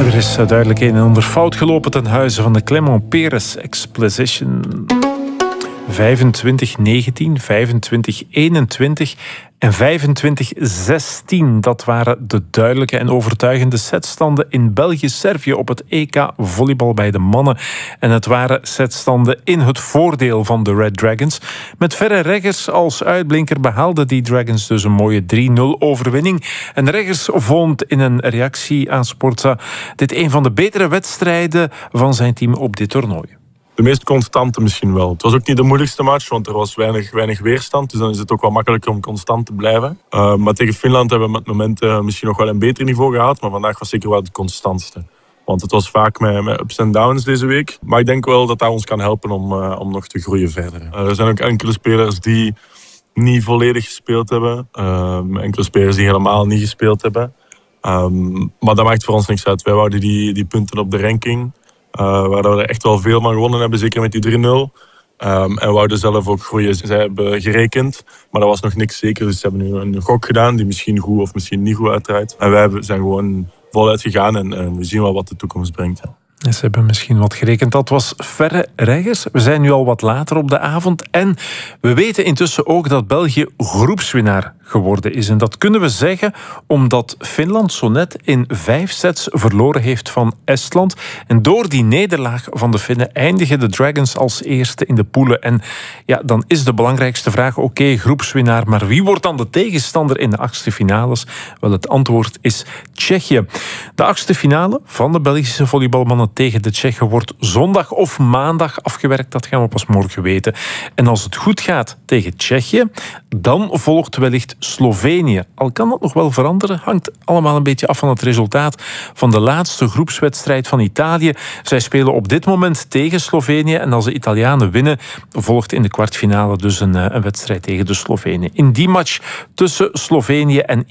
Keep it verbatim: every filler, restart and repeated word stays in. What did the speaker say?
Er is duidelijk een en ander fout gelopen ten huize van de Clement Peres Explosion. vijfentwintig negentien, vijfentwintig eenentwintig en vijfentwintig zestien. Dat waren de duidelijke en overtuigende setstanden in België-Servië op het E K volleybal bij de mannen. En het waren setstanden in het voordeel van de Red Dragons. Met Verre Reggers als uitblinker behaalden die Dragons dus een mooie drie nul overwinning. En Reggers vond in een reactie aan Sportza dit een van de betere wedstrijden van zijn team op dit toernooi. De meest constante misschien wel. Het was ook niet de moeilijkste match, want er was weinig, weinig weerstand. Dus dan is het ook wel makkelijker om constant te blijven. Uh, maar tegen Finland hebben we met momenten misschien nog wel een beter niveau gehad. Maar vandaag was zeker wel het constantste. Want het was vaak met, met ups en downs deze week. Maar ik denk wel dat dat ons kan helpen om, uh, om nog te groeien verder. Uh, er zijn ook enkele spelers die niet volledig gespeeld hebben. Uh, enkele spelers die helemaal niet gespeeld hebben. Um, maar dat maakt voor ons niks uit. Wij wouden die, die punten op de ranking. Uh, waar we er echt wel veel van gewonnen hebben, zeker met die drie nul. Um, en we wouden zelf ook groeien. Zij hebben gerekend, maar dat was nog niks zeker. Dus ze hebben nu een gok gedaan, die misschien goed of misschien niet goed uitdraait. En wij zijn gewoon voluit gegaan en, en we zien wel wat de toekomst brengt. Ja. Ze hebben misschien wat gerekend. Dat was Verre Reggers. We zijn nu al wat later op de avond. En we weten intussen ook dat België groepswinnaar geworden is. En dat kunnen we zeggen omdat Finland zo net in vijf sets verloren heeft van Estland. En door die nederlaag van de Finnen eindigen de Dragons als eerste in de poelen. En ja, dan is de belangrijkste vraag, oké, okay, groepswinnaar, maar wie wordt dan de tegenstander in de achtste finales? Wel, het antwoord is Tsjechië. De achtste finale van de Belgische volleybalmannen tegen de Tsjechen wordt zondag of maandag afgewerkt. Dat gaan we pas morgen weten. En als het goed gaat tegen Tsjechië, dan volgt wellicht Slovenië. Al kan dat nog wel veranderen, hangt allemaal een beetje af van het resultaat van de laatste groepswedstrijd van Italië. Zij spelen op dit moment tegen Slovenië en als de Italianen winnen, volgt in de kwartfinale dus een, een wedstrijd tegen de Slovenen. In die match tussen Slovenië en